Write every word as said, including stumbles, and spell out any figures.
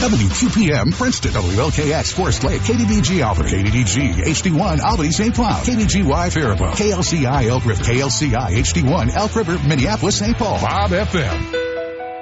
W Q P M, Princeton. W L K X, Forest Lake. K D B G, Alfred. K D D G, H D one, Albany, Saint Cloud. K D G Y, Faribault. K L C I, Elk River. K L C I, H D one, Elk River, Minneapolis, Saint Paul. Bob F M.